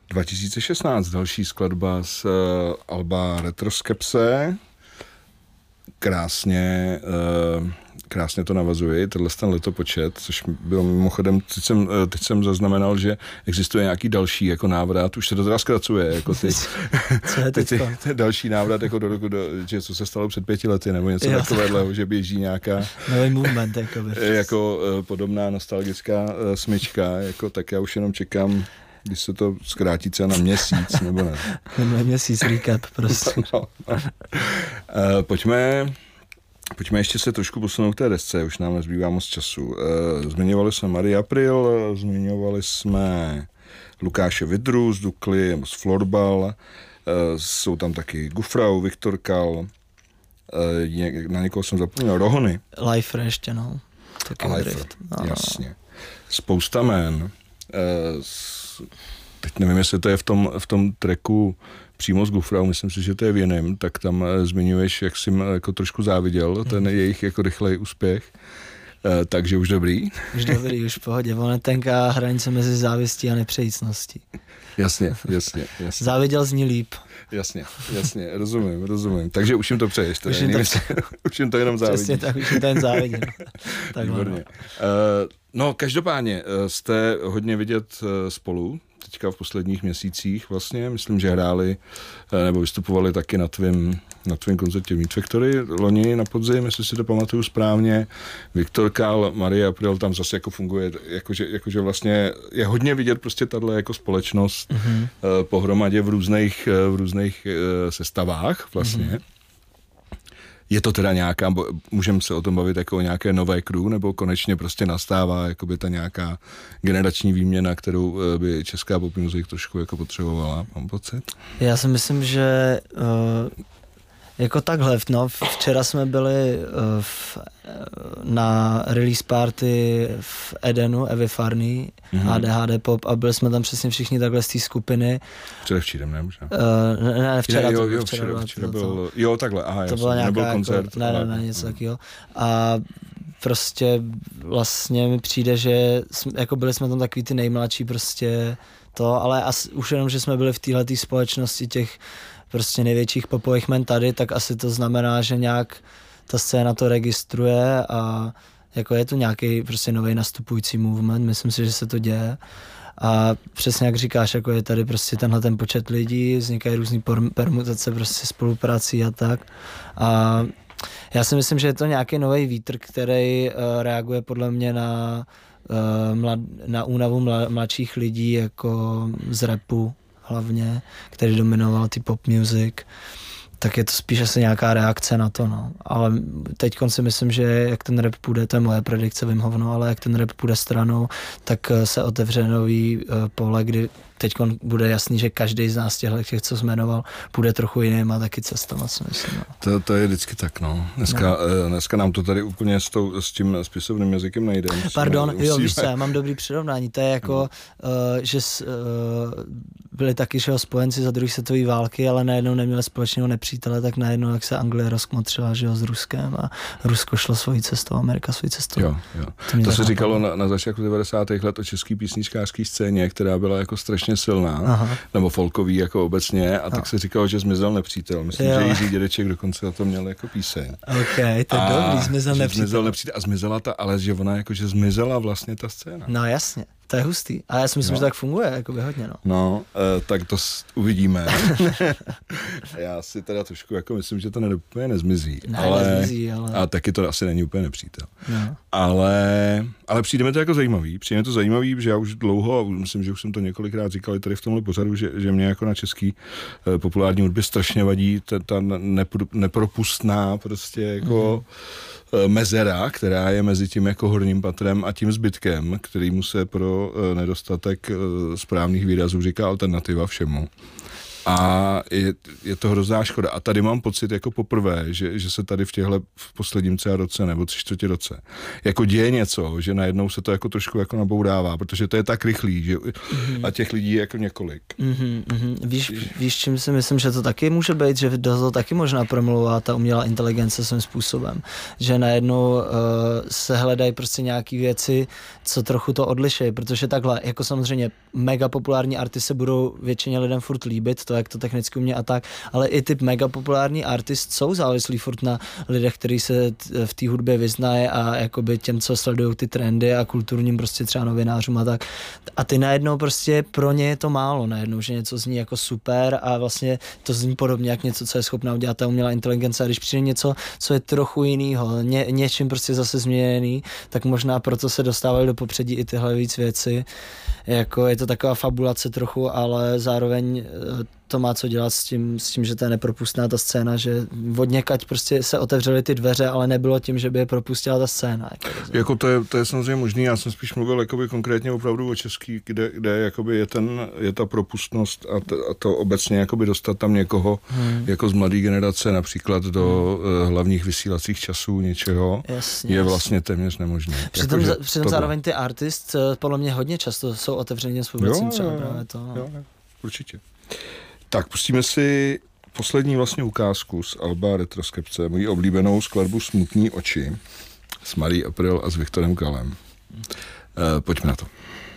2016, další skladba z alba Retroskepse. Krásně to navazuje, ten letopočet, což bylo mimochodem, teď jsem zaznamenal, že existuje nějaký další jako návrat, už se to teda zkracuje, jako ty další návrat jako do roku, že co se stalo před 5 lety, nebo něco takového, že běží nějaká nový movement, jako podobná nostalgická smyčka, jako tak já už jenom čekám, když se to zkrátí třeba na měsíc, nebo ne. Na měsíc recap, prostě. No. Pojďme ještě se trošku posunout k té desce, už nám nezbývá moc času. Zmiňovali jsme Marie April, zmiňovali jsme Lukáše Vidru z Dukly, z Florbal, jsou tam taky Gufrau, Viktor Kal, na někoho jsem zapomněl, Rohony. Lifer ještě, no. Taky Drift. Jasně. Spousta jmen. Teď nevím, jestli to je v tom tracku přímo z Gufrau, myslím si, že to je v jiném, tak tam zmiňuješ, jak jsi jako trošku záviděl ten jejich jako rychlej úspěch, takže už dobrý. Už v pohodě, ona tenká hranice mezi závistí a nepřejícností. Jasně. Záviděl zní líp. Jasně, rozumím. Takže už jim to přeješ, už jim to jenom závidíš. Přesně tak, už jim to jen závidím. Výborně. No, každopádně jste hodně vidět spolu, teďka v posledních měsících vlastně, myslím, že hráli nebo vystupovali taky na tvým koncertě Meat Factory loni na podzim, jestli si to pamatuju správně. Viktor Kal, Marie April tam zase jako funguje, jakože vlastně je hodně vidět prostě tato jako společnost pohromadě v různých sestavách vlastně. Je to teda nějaká, můžeme se o tom bavit jako o nějaké nové crew, nebo konečně prostě nastává jakoby ta nějaká generační výměna, kterou by česká pop music trošku jako potřebovala, mám pocit? Já si myslím, že jako takhle, no, včera jsme byli na release party v Edenu, Evy Farný, ADHD Pop, a byli jsme tam přesně všichni takhle z té skupiny. Předevčírem, ne? Možná. Ne, včera byl, jo, takhle, aha, to byla nějaká, nebyl koncert. Ne, něco takového. A prostě vlastně mi přijde, že jako byli jsme tam takový ty nejmladší prostě to, ale už jenom, že jsme byli v téhletý společnosti těch prostě největších popových men tady, tak asi to znamená, že nějak ta scéna to registruje a jako je to nějaký prostě nový nastupující movement, myslím si, že se to děje. A přesně jak říkáš, jako je tady prostě tenhle ten počet lidí, vznikají různý permutace prostě spoluprací a tak. A já si myslím, že je to nějaký nový vítr, který reaguje podle mě na únavu mladších lidí jako z rapu hlavně, který dominoval ty pop music, tak je to spíš asi nějaká reakce na to, no. Ale teď si myslím, že jak ten rap půjde, to je moje predikce, vím hovno, ale jak ten rap půjde stranou, tak se otevře nový pole, kdy teď bude jasný, že každý z nás těch, co jmenoval, půjde trochu jinýma taky cestama, si myslím. No. To je vždycky tak, no. Dneska nám to tady úplně s tím spisovným jazykem nejde. Pardon, víš co, já mám dobrý přirovnání, to je jako, že byli taky spojenci za druhé světové války, ale najednou neměli společného nepřítele, tak najednou, jak se Anglie rozkmotřila, že jo, s Ruskem a Rusko šlo svojí cestou, Amerika svojí cestou. Jo. To se říkalo na začátku 90. let o české písničkářské scéně, která byla jako strašně silná, nebo folkový jako obecně, a tak se říkalo, že zmizel nepřítel. Myslím, že Jiří Dědeček dokonce o tom měl jako píseň. OK, to je dobrý, zmizel nepřítel. A zmizela ale že ona jakože zmizela vlastně ta scéna. No jasně. To je hustý. A já si myslím, že tak funguje, jakoby hodně, no. No, tak to uvidíme. Já si teda trošku jako myslím, že to úplně nezmizí. Nezmizí, ale... A taky to asi není úplně nepřítel. No. Ale přijde mi to jako zajímavý. Že já už dlouho, a myslím, že už jsem to několikrát říkal tady v tomhle pořadu, že mě jako na český populární hudbě strašně vadí ta nepropustná prostě jako... mezera, která je mezi tím jako horním patrem a tím zbytkem, kterýmu se pro nedostatek správných výrazů říká alternativa všemu. A je to hrozná škoda. A tady mám pocit jako poprvé, že se tady v posledním třeba roce nebo 3/4 roce jako děje něco, že najednou se to jako trošku jako nabourává, protože to je tak rychlý, že a těch lidí je jako několik. Víš, čím si myslím, že to taky může být, že do toho taky možná promlouvá ta umělá inteligence svým způsobem, že najednou se hledají prostě nějaký věci, co trochu to odlišejí, protože takhle, jako samozřejmě mega populární artisty budou většině lidem furt líbit, to, jak to technicky umí a tak, ale i ty mega populární artist jsou závislí furt na lidech, kteří se v té hudbě vyznají a jakoby těm, co sledují ty trendy a kulturním prostě třeba novinářům a tak. A ty najednou prostě pro ně je to málo najednou, že něco zní jako super a vlastně to zní podobně jak něco, co je schopná udělat ta umělá inteligence, a když přijde něco, co je trochu jinýho, něčím prostě zase změněný, tak možná proto se dostávají do popředí i tyhle víc věci. Jako je to taková fabulace trochu, ale zároveň to má co dělat s tím, že to je nepropustná ta scéna, že od někať prostě se otevřely ty dveře, ale nebylo tím, že by je propustila ta scéna. Jako to je samozřejmě možný, já jsem spíš mluvil jakoby konkrétně opravdu o český, kde jakoby je ta propustnost a to obecně jakoby dostat tam někoho jako z mladé generace například do hlavních vysílacích časů něčeho, je vlastně téměř nemožné. Přitom zároveň ty artist podle mě hodně často jsou otevřeně s publicem třeba právě to. No. Jo, určitě. Tak pustíme si poslední vlastně ukázku z alba Retroskepce, moji oblíbenou skladbu Smutní oči s Marí April a s Viktorem Kalem. Pojďme na to.